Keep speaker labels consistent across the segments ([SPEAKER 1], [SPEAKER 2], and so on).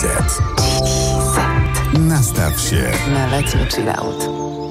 [SPEAKER 1] Nastaw się
[SPEAKER 2] na letni chillout.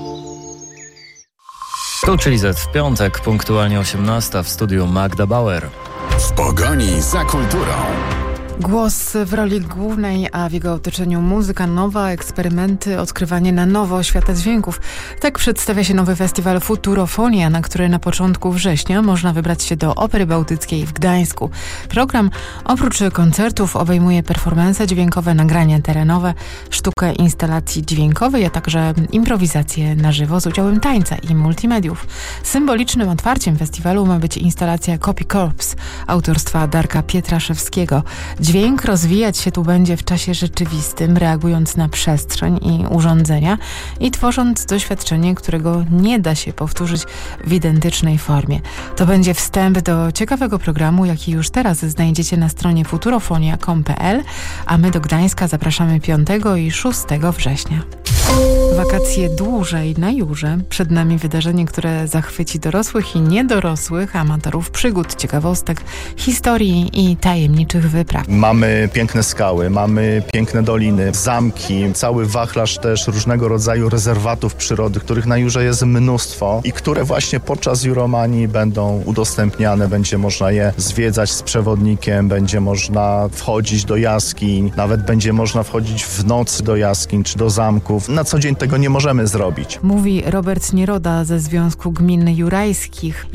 [SPEAKER 3] Tu Chili Z w piątek, punktualnie 18 w studiu Magda Bauer.
[SPEAKER 1] w pogoni za kulturą.
[SPEAKER 2] Głos w roli głównej, a w jego otoczeniu muzyka nowa, eksperymenty, odkrywanie na nowo świata dźwięków. Tak przedstawia się nowy festiwal Futurofonia, na który na początku września można wybrać się do Opery Bałtyckiej w Gdańsku. Program oprócz koncertów obejmuje performanse dźwiękowe, nagrania terenowe, sztukę instalacji dźwiękowej, a także improwizację na żywo z udziałem tańca i multimediów. Symbolicznym otwarciem festiwalu ma być instalacja Copy Corps autorstwa Darka Pietraszewskiego. Dźwięk rozwijać się tu będzie w czasie rzeczywistym, reagując na przestrzeń i urządzenia i tworząc doświadczenie, którego nie da się powtórzyć w identycznej formie. To będzie wstęp do ciekawego programu, jaki już teraz znajdziecie na stronie futurofonia.com.pl, a my do Gdańska zapraszamy 5 i 6 września. Wakacje dłużej na Jurze. Przed nami wydarzenie, które zachwyci dorosłych i niedorosłych, amatorów przygód, ciekawostek, historii i tajemniczych wypraw.
[SPEAKER 4] Mamy piękne skały, mamy piękne doliny, zamki, cały wachlarz też różnego rodzaju rezerwatów przyrody, których na Jurze jest mnóstwo i które właśnie podczas Juromanii będą udostępniane. Będzie można je zwiedzać z przewodnikiem, będzie można wchodzić do jaskiń, nawet będzie można wchodzić w nocy do jaskiń czy do zamków. Na co dzień tego nie możemy zrobić.
[SPEAKER 2] Mówi Robert Nieroda ze Związku Gmin Jurajskich.